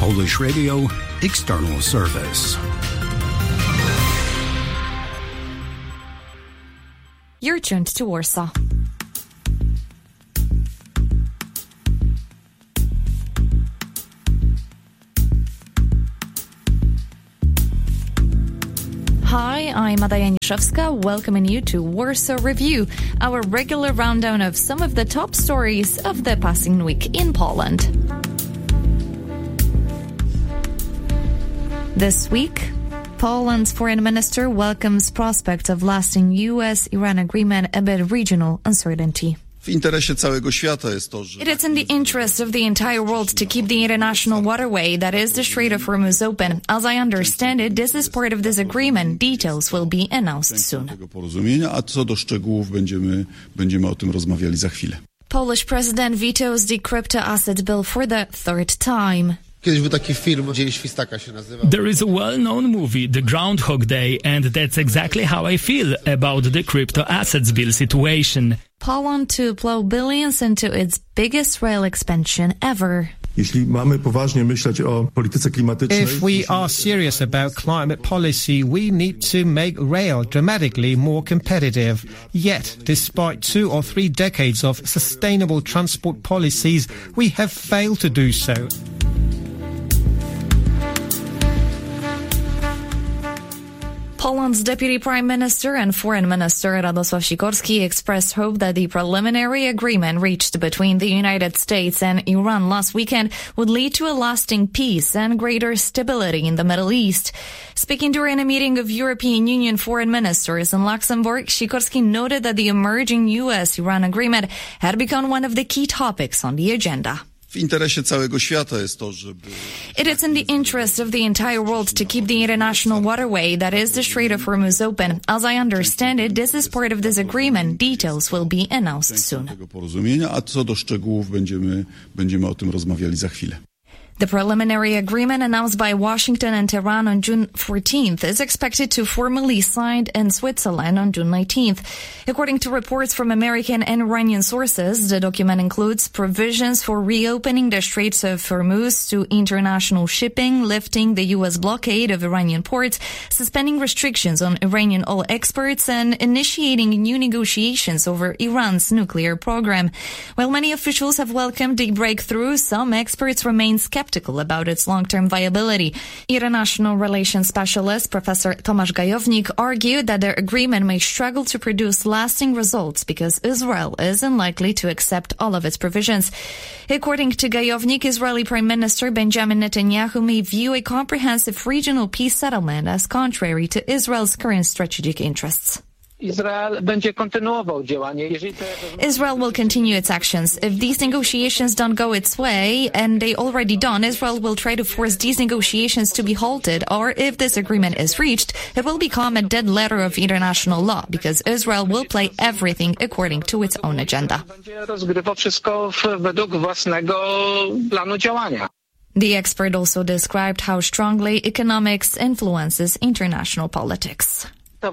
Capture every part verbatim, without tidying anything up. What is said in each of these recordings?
Polish Radio External Service. You're tuned to Warsaw. Hi, I'm Adaja Niszewska, welcoming you to Warsaw Review, our regular rundown of some of the top stories of the passing week in Poland. This week, Poland's foreign minister welcomes prospects of lasting U S Iran agreement amid regional uncertainty. It is in the interest of the entire world to keep the international waterway, that is the Strait of Hormuz, open. As I understand it, this is part of this agreement. Details will be announced soon. Polish president vetoes the crypto asset bill for the third time. There is a well-known movie, The Groundhog Day, and that's exactly how I feel about the crypto assets bill situation. Poland to plow billions into its biggest rail expansion ever. If we are serious about climate policy, we need to make rail dramatically more competitive. Yet, despite two or three decades of sustainable transport policies, we have failed to do so. Poland's Deputy Prime Minister and Foreign Minister Radosław Sikorski expressed hope that the preliminary agreement reached between the United States and Iran last weekend would lead to a lasting peace and greater stability in the Middle East. Speaking during a meeting of European Union foreign ministers in Luxembourg, Sikorski noted that the emerging U S Iran agreement had become one of the key topics on the agenda. It is in the interest of the entire world to keep the international waterway, that is the Strait of Hormuz, open. As I understand it, this is part of this agreement. Details will be announced soon. The preliminary agreement announced by Washington and Tehran on June fourteenth is expected to formally signed in Switzerland on June nineteenth. According to reports from American and Iranian sources, the document includes provisions for reopening the Straits of Hormuz to international shipping, lifting the U S blockade of Iranian ports, suspending restrictions on Iranian oil exports, and initiating new negotiations over Iran's nuclear program. While many officials have welcomed the breakthrough, some experts remain skeptical about its long-term viability. International relations specialist Professor Tomasz Gajownik argued that the agreement may struggle to produce lasting results because Israel is unlikely to accept all of its provisions. According to Gajownik, Israeli Prime Minister Benjamin Netanyahu may view a comprehensive regional peace settlement as contrary to Israel's current strategic interests. Israel will continue its actions. If these negotiations don't go its way, and they already don't, Israel will try to force these negotiations to be halted, or if this agreement is reached, it will become a dead letter of international law, because Israel will play everything according to its own agenda. The expert also described how strongly economics influences international politics.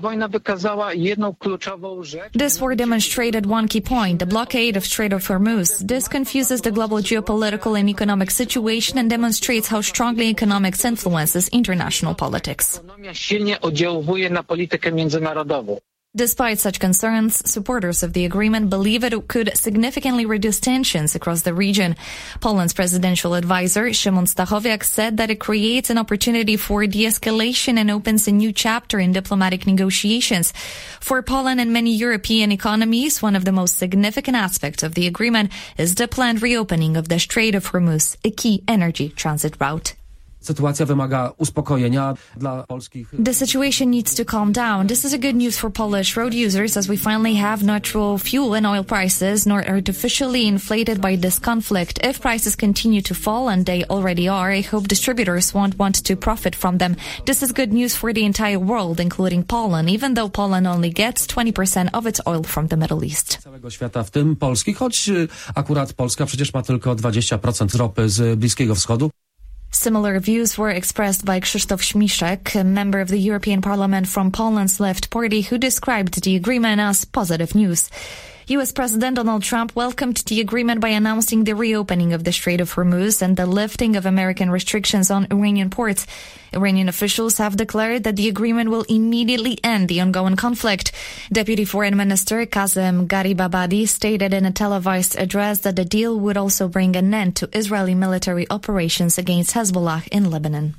This war demonstrated one key point, the blockade of Strait of Hormuz. This confuses the global geopolitical and economic situation and demonstrates how strongly economics influences international politics. Despite such concerns, supporters of the agreement believe it could significantly reduce tensions across the region. Poland's presidential advisor, Szymon Stachowiak, said that it creates an opportunity for de-escalation and opens a new chapter in diplomatic negotiations. For Poland and many European economies, one of the most significant aspects of the agreement is the planned reopening of the Strait of Hormuz, a key energy transit route. The situation needs to calm down. This is a good news for Polish road users, as we finally have natural fuel and oil prices not artificially inflated by this conflict. If prices continue to fall, and they already are, I hope distributors won't want to profit from them. This is good news for the entire world, including Poland, even though Poland only gets twenty percent of its oil from the Middle East. Całego świata, w tym Polski, choć akurat Polska przecież ma tylko dwadzieścia procent ropy z Bliskiego Wschodu. Similar views were expressed by Krzysztof Śmiszek, a member of the European Parliament from Poland's Left Party, who described the agreement as positive news. U S President Donald Trump welcomed the agreement by announcing the reopening of the Strait of Hormuz and the lifting of American restrictions on Iranian ports. Iranian officials have declared that the agreement will immediately end the ongoing conflict. Deputy Foreign Minister Kazem Garibabadi stated in a televised address that the deal would also bring an end to Israeli military operations against Hezbollah in Lebanon.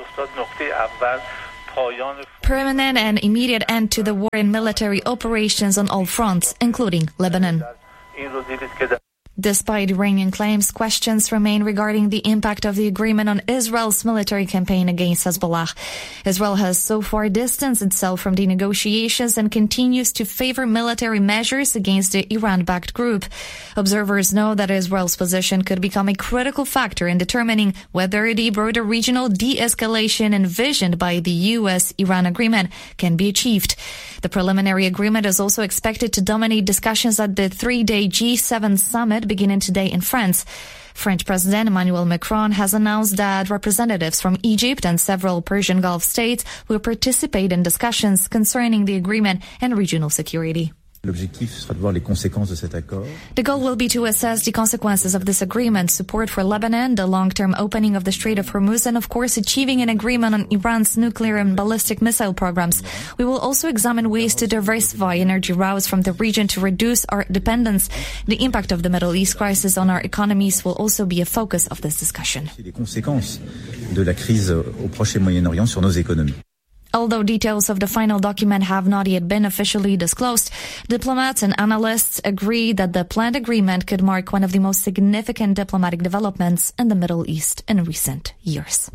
Permanent and immediate end to the war and military operations on all fronts, including Lebanon. Despite Iranian claims, questions remain regarding the impact of the agreement on Israel's military campaign against Hezbollah. Israel has so far distanced itself from the negotiations and continues to favor military measures against the Iran-backed group. Observers know that Israel's position could become a critical factor in determining whether the broader regional de-escalation envisioned by the U S Iran agreement can be achieved. The preliminary agreement is also expected to dominate discussions at the three-day G seven summit beginning today in France. French President Emmanuel Macron has announced that representatives from Egypt and several Persian Gulf states will participate in discussions concerning the agreement and regional security. L'objectif sera de voir les conséquences de cet accord. The goal will be to assess the consequences of this agreement, support for Lebanon, the long-term opening of the Strait of Hormuz, and of course achieving an agreement on Iran's nuclear and ballistic missile programs. We will also examine ways to diversify energy routes from the region to reduce our dependence. The impact of the Middle East crisis on our economies will also be a focus of this discussion. Les conséquences de la crise au Proche et Moyen-Orient sur nos économies. Although details of the final document have not yet been officially disclosed, diplomats and analysts agree that the planned agreement could mark one of the most significant diplomatic developments in the Middle East in recent years.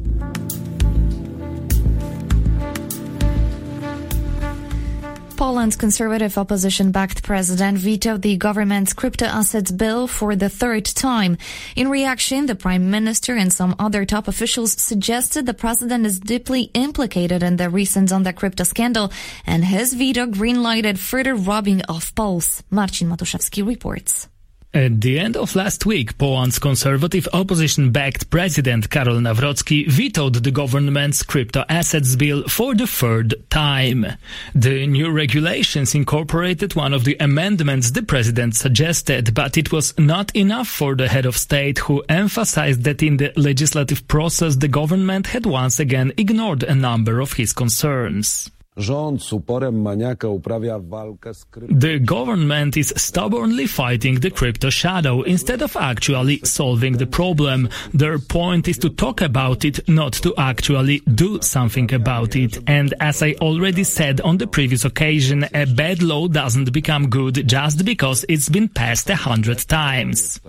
Poland's conservative opposition-backed president vetoed the government's crypto assets bill for the third time. In reaction, the prime minister and some other top officials suggested the president is deeply implicated in the recent Zonda crypto scandal, and his veto green-lighted further robbing of Poles. Marcin Matuszewski reports. At the end of last week, Poland's conservative opposition-backed president Karol Nawrocki vetoed the government's crypto assets bill for the third time. The new regulations incorporated one of the amendments the president suggested, but it was not enough for the head of state, who emphasized that in the legislative process the government had once again ignored a number of his concerns. The government is stubbornly fighting the crypto shadow instead of actually solving the problem. Their point is to talk about it, not to actually do something about it. And as I already said on the previous occasion, a bad law doesn't become good just because it's been passed a hundred times.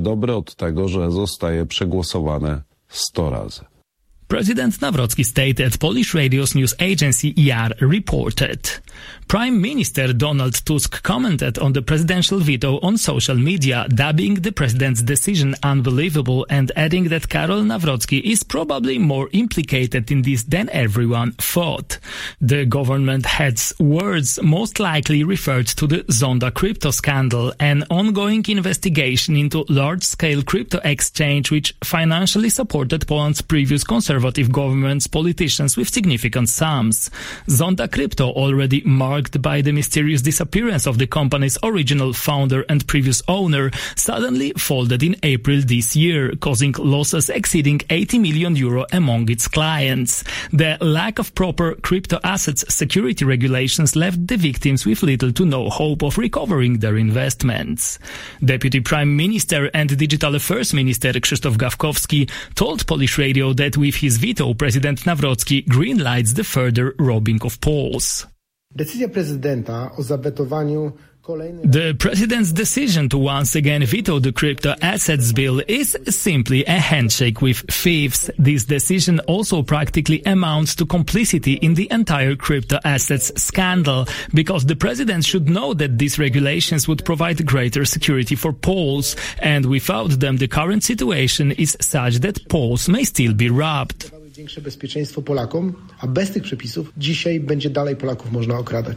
President Nawrocki stated, Polish radio's news agency I A R reported. Prime Minister Donald Tusk commented on the presidential veto on social media, dubbing the president's decision unbelievable and adding that Karol Nawrocki is probably more implicated in this than everyone thought. The government head's words most likely referred to the Zonda crypto scandal, an ongoing investigation into large-scale crypto exchange which financially supported Poland's previous conservative government's politicians with significant sums. Zonda Crypto, already marked by the mysterious disappearance of the company's original founder and previous owner, suddenly folded in April this year, causing losses exceeding eighty million euro among its clients. The lack of proper crypto assets security regulations left the victims with little to no hope of recovering their investments. Deputy Prime Minister and Digital Affairs Minister Krzysztof Gawkowski told Polish Radio that with his veto, President Nawrocki greenlights the further robbing of Poles. Decyzja prezydenta o zawetowaniu The president's decision to once again veto the crypto assets bill is simply a handshake with thieves. This decision also practically amounts to complicity in the entire crypto assets scandal, because the president should know that these regulations would provide greater security for Poles, and without them the current situation is such that Poles may still be robbed. Większe bezpieczeństwo Polakom, a bez tych przepisów dzisiaj będzie dalej Polaków można okradać.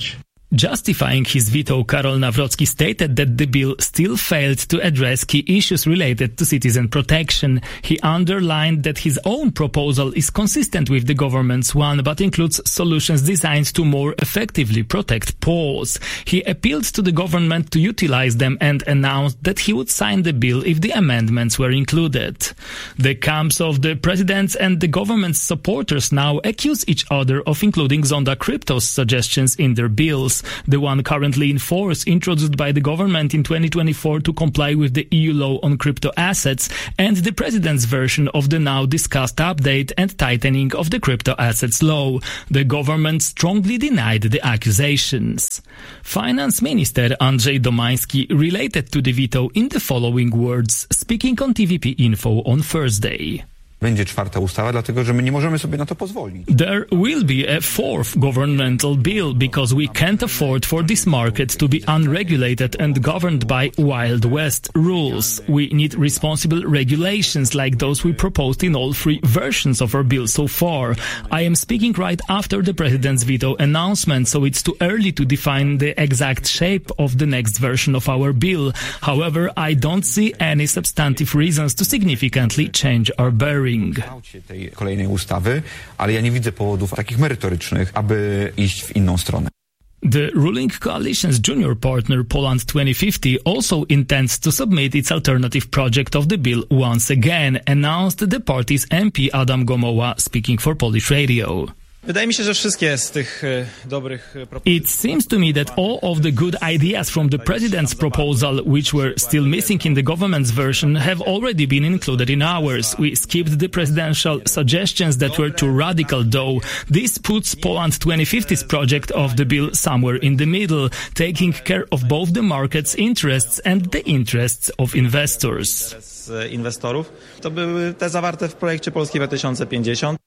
Justifying his veto, Karol Nawrocki stated that the bill still failed to address key issues related to citizen protection. He underlined that his own proposal is consistent with the government's one, but includes solutions designed to more effectively protect Poles. He appealed to the government to utilize them and announced that he would sign the bill if the amendments were included. The camps of the president's and the government's supporters now accuse each other of including Zonda Crypto's suggestions in their bills. The one currently in force, introduced by the government in twenty twenty-four to comply with the E U law on crypto assets, and the president's version of the now discussed update and tightening of the crypto assets law. The government strongly denied the accusations. Finance Minister Andrzej Domański related to the veto in the following words, speaking on T V P Info on Thursday. Będzie czwarta ustawa, dlatego że my nie możemy sobie na to pozwolić. There will be a fourth governmental bill because we can't afford for this market to be unregulated and governed by Wild West rules. We need responsible regulations like those we proposed in all three versions of our bill so far. I am speaking right after the president's veto announcement, so it's too early to define the exact shape of the next version of our bill. However, I don't see any substantive reasons to significantly change our bearing. tej kolejnej ustawy, ale ja nie widzę powodów takich merytorycznych, aby iść w inną stronę. The ruling coalition's junior partner Poland twenty fifty also intends to submit its alternative project of the bill once again, announced the party's M P Adam Gomoła, speaking for Polish Radio. Wydaje mi się, że wszystkie z tych dobrych propozycji. It seems to me that all of the good ideas from the president's proposal, which were still missing in the government's version, have already been included in ours. We skipped the presidential suggestions that were too radical, though. This puts Poland twenty fifty's project of the bill somewhere in the middle, taking care of both the market's interests and the interests of investors. Inwestorów. To były te zawarte w projekcie Polski dwa tysiące pięćdziesiąt.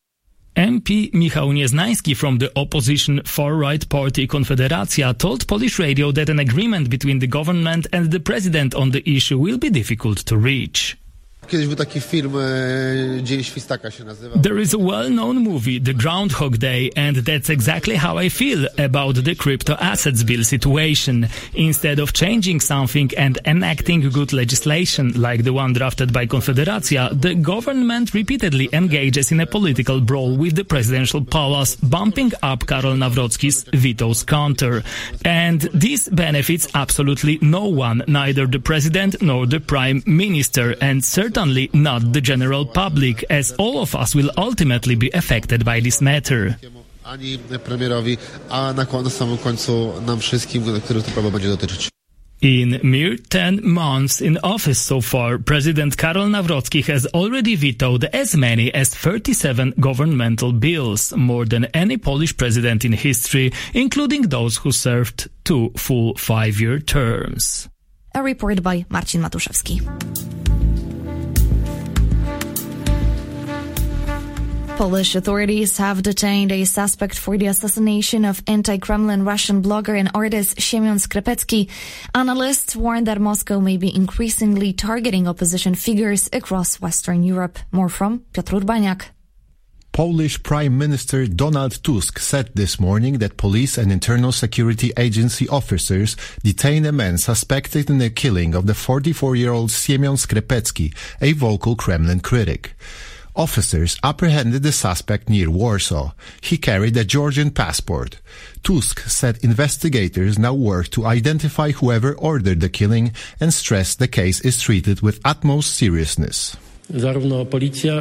M P Michał Nieznański from the opposition far-right party Konfederacja told Polish Radio that an agreement between the government and the president on the issue will be difficult to reach. Kiedyś był taki film Dzień Świstaka się nazywał. There is a well-known movie, The Groundhog Day, and that's exactly how I feel about the crypto assets bill situation. Instead of changing something and enacting good legislation like the one drafted by Konfederacja, the government repeatedly engages in a political brawl with the presidential palace, bumping up Karol Nawrocki's veto's counter. And this benefits absolutely no one, neither the president nor the prime minister, and certainly Certainly not the general public, as all of us will ultimately be affected by this matter. Ani premierowi, a na samym końcu nam wszystkim, których to prawo będzie dotyczyć. In mere ten months in office so far, President Karol Nawrocki has already vetoed as many as thirty-seven governmental bills, more than any Polish president in history, including those who served two full five-year terms. A report by Marcin Matuszewski. Polish authorities have detained a suspect for the assassination of anti-Kremlin Russian blogger and artist Siemion Skrepecki. Analysts warn that Moscow may be increasingly targeting opposition figures across Western Europe. More from Piotr Urbaniak. Polish Prime Minister Donald Tusk said this morning that police and internal security agency officers detained a man suspected in the killing of the forty-four-year-old Siemion Skrepecki, a vocal Kremlin critic. Officers apprehended the suspect near Warsaw. He carried a Georgian passport. Tusk said investigators now work to identify whoever ordered the killing and stressed the case is treated with utmost seriousness. Both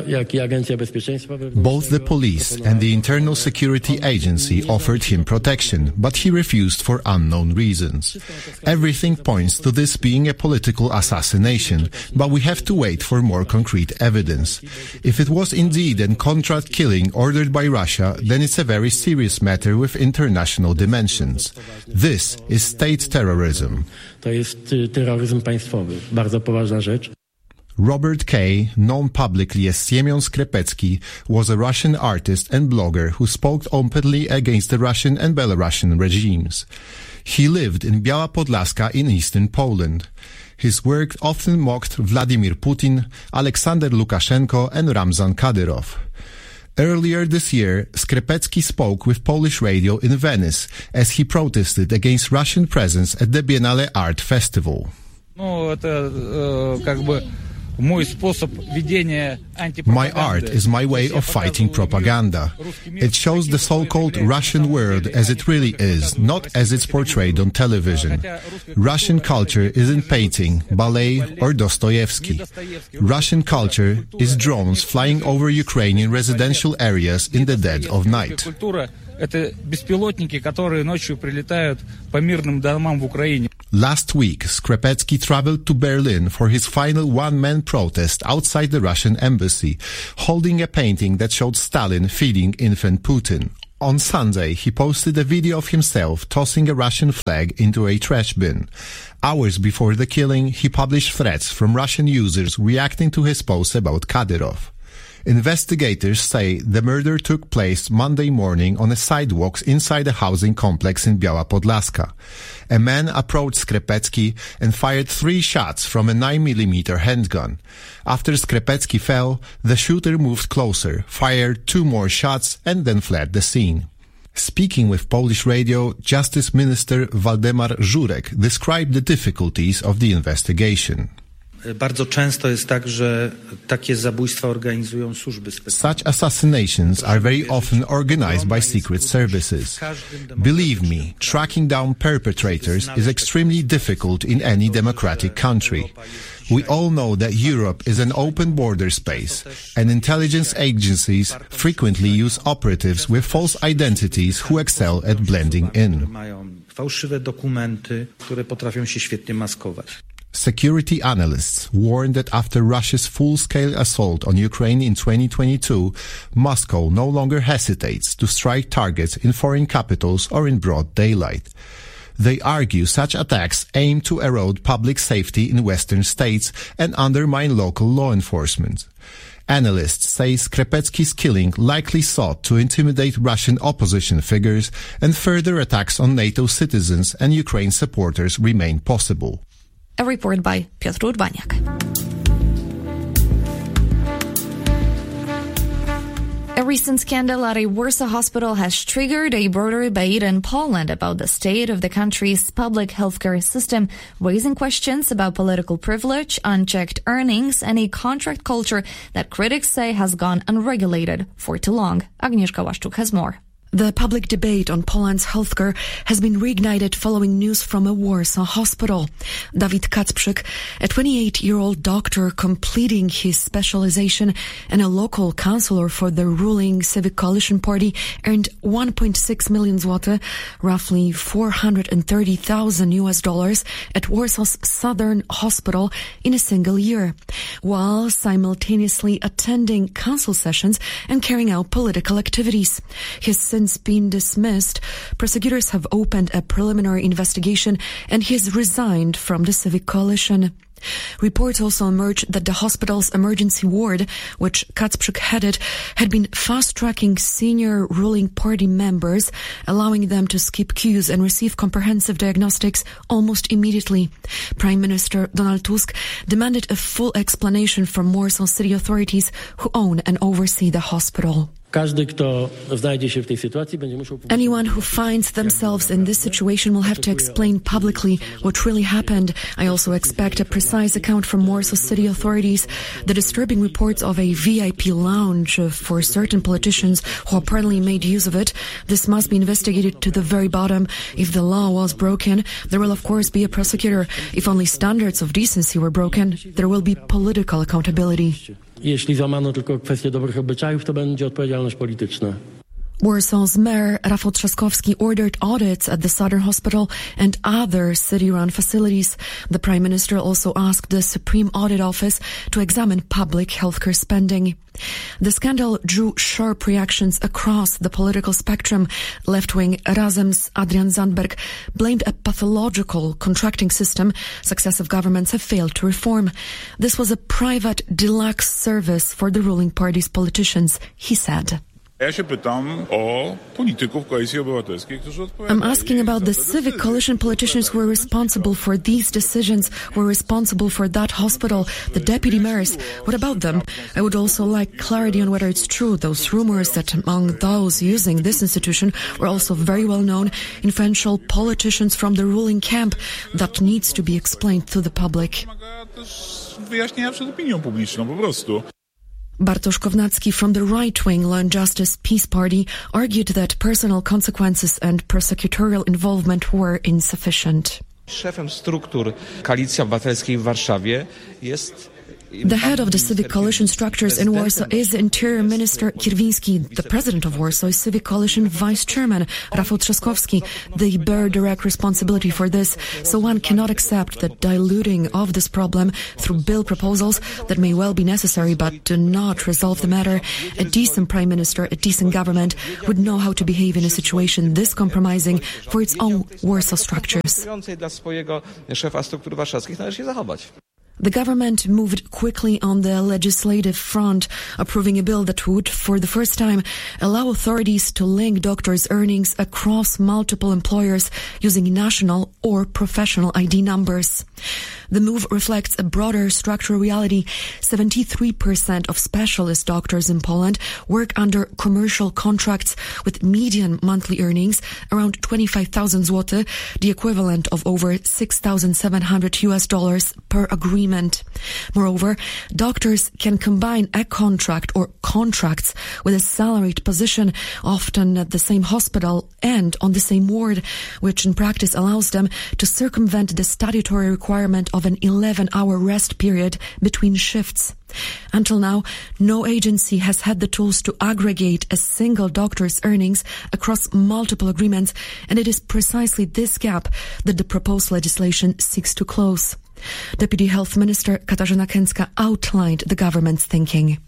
the police and the Internal Security Agency offered him protection, but he refused for unknown reasons. Everything points to this being a political assassination, but we have to wait for more concrete evidence. If it was indeed a contract killing ordered by Russia, then it's a very serious matter with international dimensions. This is state terrorism. To jest terroryzm państwowy. Bardzo poważna rzecz. Robert Kay, known publicly as Siemion Skrepecki, was a Russian artist and blogger who spoke openly against the Russian and Belarusian regimes. He lived in Biała Podlaska in eastern Poland. His work often mocked Vladimir Putin, Alexander Lukashenko and Ramzan Kadyrov. Earlier this year, Skrzepecki spoke with Polish radio in Venice as he protested against Russian presence at the Biennale Art Festival. Ну, это, э, как бы мой способ ведения антипропаганды. My art is my way of fighting propaganda. It shows the so-called Russian world as it really is, not as it's portrayed on television. Russian culture isn't painting, ballet, or Dostoevsky. Russian culture is drones flying over Ukrainian residential areas in the dead of night. Это беспилотники, которые ночью прилетают по мирным домам в Украине. Last week, Skrzepecki traveled to Berlin for his final one-man protest outside the Russian embassy, holding a painting that showed Stalin feeding infant Putin. On Sunday, he posted a video of himself tossing a Russian flag into a trash bin. Hours before the killing, he published threats from Russian users reacting to his post about Kadyrov. Investigators say the murder took place Monday morning on a sidewalk inside a housing complex in Biała Podlaska. A man approached Skrzepecki and fired three shots from a nine millimeter handgun. After Skrzepecki fell, the shooter moved closer, fired two more shots, and then fled the scene. Speaking with Polish radio, Justice Minister Waldemar Żurek described the difficulties of the investigation. Bardzo często jest tak, że takie zabójstwa organizują służby specjalne. Such assassinations are very often organized by secret services. Believe me, tracking down perpetrators is extremely difficult in any democratic country. We all know that Europe is an open border space, and intelligence agencies frequently use operatives with false identities who excel at blending in. Mają fałszywe dokumenty, które potrafią się świetnie maskować. Security analysts warn that after Russia's full-scale assault on Ukraine in twenty twenty-two, Moscow no longer hesitates to strike targets in foreign capitals or in broad daylight. They argue such attacks aim to erode public safety in Western states and undermine local law enforcement. Analysts say Skrzepecki's killing likely sought to intimidate Russian opposition figures, and further attacks on NATO citizens and Ukraine supporters remain possible. A report by Piotr Urbaniak. A recent scandal at a Warsaw hospital has triggered a broader debate in Poland about the state of the country's public healthcare system, raising questions about political privilege, unchecked earnings, and a contract culture that critics say has gone unregulated for too long. Agnieszka Łaszczuk has more. The public debate on Poland's healthcare has been reignited following news from a Warsaw hospital. Dawid Kacprzyk, a twenty-eight-year-old doctor completing his specialization and a local councillor for the ruling Civic Coalition Party, earned one point six million zloty, roughly four hundred thirty thousand U S dollars, at Warsaw's Southern Hospital in a single year, while simultaneously attending council sessions and carrying out political activities. His since been dismissed. Prosecutors have opened a preliminary investigation and he has resigned from the Civic Coalition. Reports also emerged that the hospital's emergency ward, which Kacprzyk headed, had been fast-tracking senior ruling party members, allowing them to skip queues and receive comprehensive diagnostics almost immediately. Prime Minister Donald Tusk demanded a full explanation from Warsaw city authorities who own and oversee the hospital. Anyone who finds themselves in this situation will have to explain publicly what really happened. I also expect a precise account from Warsaw city authorities. The disturbing reports of a V I P lounge for certain politicians who apparently made use of it, this must be investigated to the very bottom. If the law was broken, there will of course be a prosecutor. If only standards of decency were broken, there will be political accountability. Jeśli złamano tylko kwestię dobrych obyczajów, to będzie odpowiedzialność polityczna. Warsaw's mayor, Rafał Trzaskowski, ordered audits at the Southern Hospital and other city-run facilities. The Prime Minister also asked the Supreme Audit Office to examine public healthcare spending. The scandal drew sharp reactions across the political spectrum. Left-wing Razem's Adrian Zandberg blamed a pathological contracting system successive governments have failed to reform. This was a private deluxe service for the ruling party's politicians, he said. I'm asking about the civic coalition politicians who are responsible for these decisions, who are responsible for that hospital, the deputy mayors. What about them? I would also like clarity on whether it's true, those rumors that among those using this institution were also very well-known, influential politicians from the ruling camp. That needs to be explained to the public. Bartosz Kownacki from the right-wing Law and Justice Peace Party argued that personal consequences and prosecutorial involvement were insufficient. Szefem struktur Koalicji Obywatelskiej w Warszawie jest The head of the civic coalition structures in Warsaw is Interior Minister Kierwiński. The president of Warsaw is Civic Coalition Vice Chairman Rafał Trzaskowski. They bear direct responsibility for this, so one cannot accept the diluting of this problem through bill proposals that may well be necessary but do not resolve the matter. A decent prime minister, a decent government would know how to behave in a situation this compromising for its own Warsaw structures. The government moved quickly on the legislative front, approving a bill that would, for the first time, allow authorities to link doctors' earnings across multiple employers using national or professional I D numbers. The move reflects a broader structural reality. seventy-three percent of specialist doctors in Poland work under commercial contracts with median monthly earnings around twenty-five thousand zloty, the equivalent of over six thousand seven hundred U S dollars per agreement. Moreover, doctors can combine a contract or contracts with a salaried position, often at the same hospital and on the same ward, which in practice allows them to circumvent the statutory requirement of an eleven-hour rest period between shifts. Until now, no agency has had the tools to aggregate a single doctor's earnings across multiple agreements, and it is precisely this gap that the proposed legislation seeks to close. Deputy Health Minister Katarzyna Kęcka outlined the government's thinking.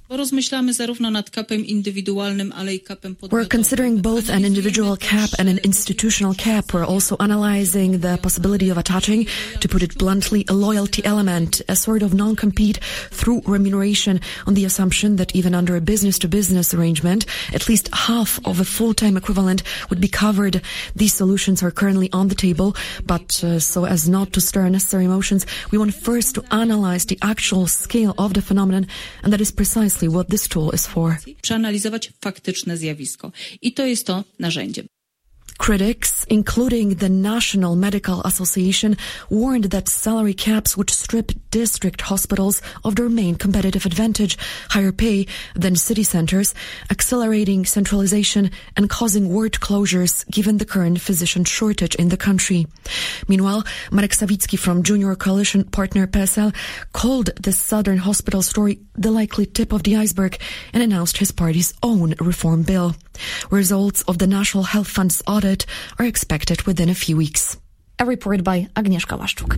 We're considering both an individual cap and an institutional cap. We're also analyzing the possibility of attaching, to put it bluntly, a loyalty element, a sort of non-compete through remuneration, on the assumption that even under a business-to-business arrangement, at least half of a full-time equivalent would be covered. These solutions are currently on the table, but uh, so as not to stir unnecessary emotions, we want first to analyze the actual scale of the phenomenon, and that is precisely what this tool is for. Przeanalizować faktyczne zjawisko. I to jest to narzędzie. Critics, including the National Medical Association, warned that salary caps would strip district hospitals of their main competitive advantage, higher pay than city centers, accelerating centralization and causing ward closures given the current physician shortage in the country. Meanwhile, Marek Sawicki from Junior Coalition partner P S L called the Southern Hospital story the likely tip of the iceberg and announced his party's own reform bill. Results of the National Health Fund's audit are expected within a few weeks. A report by Agnieszka Łaszczuk.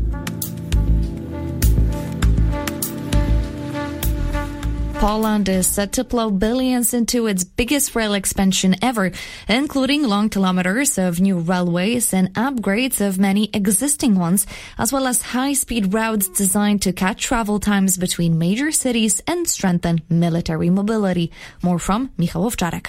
Poland is set to plow billions into its biggest rail expansion ever, including long kilometers of new railways and upgrades of many existing ones, as well as high-speed routes designed to cut travel times between major cities and strengthen military mobility. More from Michał Owczarek.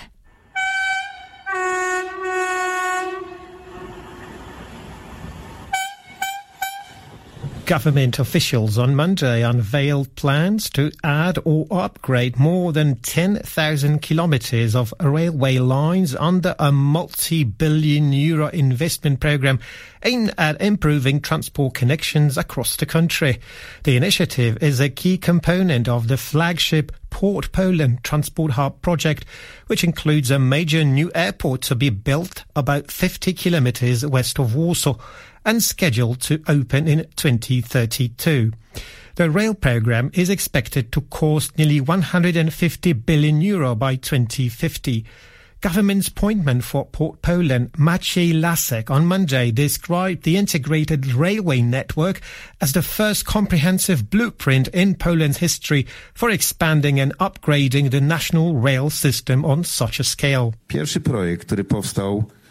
Government officials on Monday unveiled plans to add or upgrade more than ten thousand kilometres of railway lines under a multi-billion euro investment programme aimed at improving transport connections across the country. The initiative is a key component of the flagship Port Poland Transport Hub project, which includes a major new airport to be built about fifty kilometres west of Warsaw and scheduled to open in twenty thirty-two. The rail programme is expected to cost nearly one hundred fifty billion euro by twenty fifty. Government spokesman for Port Poland, Maciej Lasek, on Monday described the integrated railway network as the first comprehensive blueprint in Poland's history for expanding and upgrading the national rail system on such a scale. Pierwszy projekt, który powstał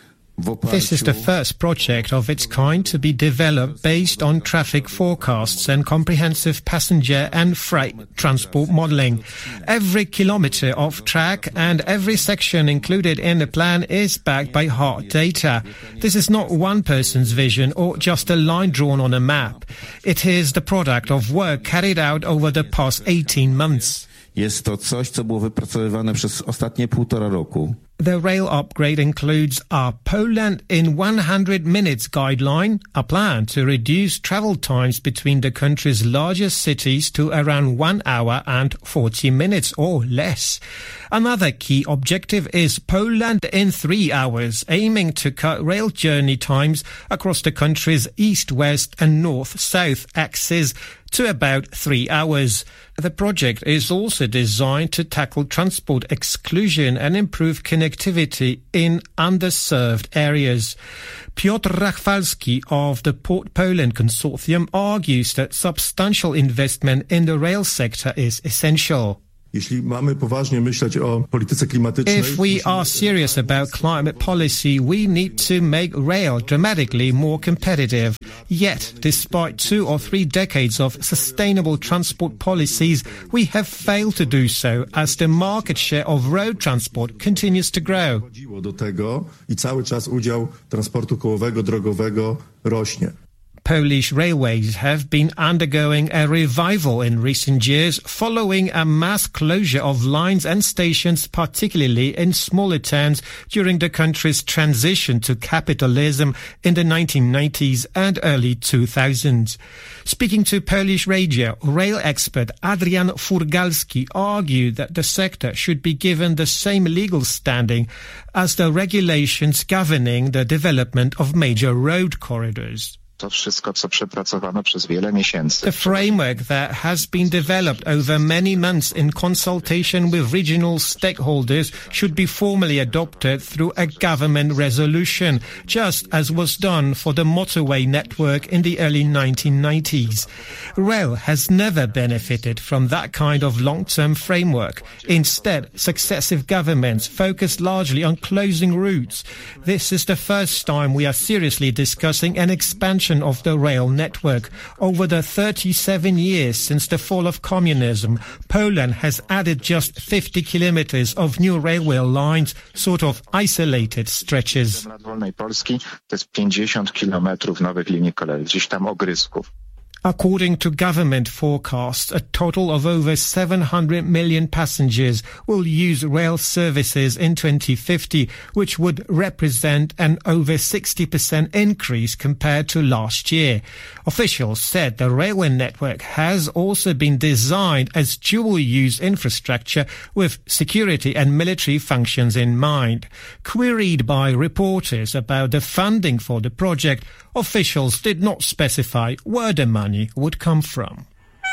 This is the first project of its kind to be developed based on traffic forecasts and comprehensive passenger and freight transport modeling. Every kilometer of track and every section included in the plan is backed by hard data. This is not one person's vision or just a line drawn on a map. It is the product of work carried out over the past eighteen months. Jest to coś, co było wypracowywane przez ostatnie półtora roku. The rail upgrade includes our Poland in one hundred minutes guideline, a plan to reduce travel times between the country's largest cities to around one hour and forty minutes or less. Another key objective is Poland in three hours, aiming to cut rail journey times across the country's east-west and north-south axes to about three hours. The project is also designed to tackle transport exclusion and improve connectivity in underserved areas. Piotr Rachwalski of the Port Poland Consortium argues that substantial investment in the rail sector is essential. Jeśli mamy poważnie myśleć o polityce klimatycznej, If we are serious about climate policy, we need to make rail dramatically more competitive. Yet, despite two or three decades of sustainable transport policies, we have failed to do so as the market share of road transport continues to grow. dochodziło do tego i cały czas udział transportu kołowego, drogowego rośnie. Polish railways have been undergoing a revival in recent years following a mass closure of lines and stations, particularly in smaller towns during the country's transition to capitalism in the nineteen nineties and early two thousands. Speaking to Polish radio, rail expert Adrian Furgalski argued that the sector should be given the same legal standing as the regulations governing the development of major road corridors. To wszystko, co przepracowano przez wiele miesięcy. The framework that has been developed over many months in consultation with regional stakeholders should be formally adopted through a government resolution, just as was done for the motorway network in the early nineteen nineties. Rail has never benefited from that kind of long-term framework. Instead, successive governments focused largely on closing routes. This is the first time we are seriously discussing an expansion of the rail network. Over the thirty-seven years since the fall of communism, Poland has added just fifty kilometers of new railway lines, sort of isolated stretches. Dla wolnej Polski to jest pięćdziesiąt kilometrów nowych linii kolejowych, gdzieś tam ogrysków. According to government forecasts, a total of over seven hundred million passengers will use rail services in twenty fifty, which would represent an over sixty percent increase compared to last year. Officials said the railway network has also been designed as dual-use infrastructure with security and military functions in mind. Queried by reporters about the funding for the project, officials did not specify where the money would come from.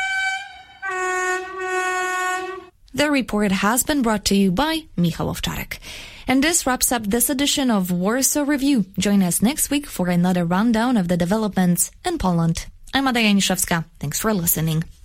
The report has been brought to you by Michał Owczarek. And this wraps up this edition of Warsaw Review. Join us next week for another rundown of the developments in Poland. I'm Adaja Niszewska. Thanks for listening.